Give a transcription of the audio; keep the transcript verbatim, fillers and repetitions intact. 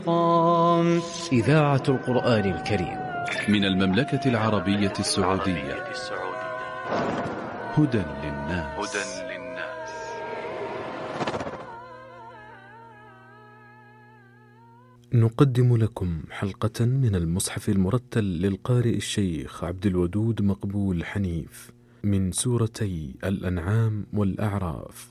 قام إذاعة القرآن الكريم من المملكة العربية السعودية. هدى للناس. نقدم لكم حلقة من المصحف المرتل للقارئ الشيخ عبد الودود مقبول حنيف من سورتي الأنعام والأعراف.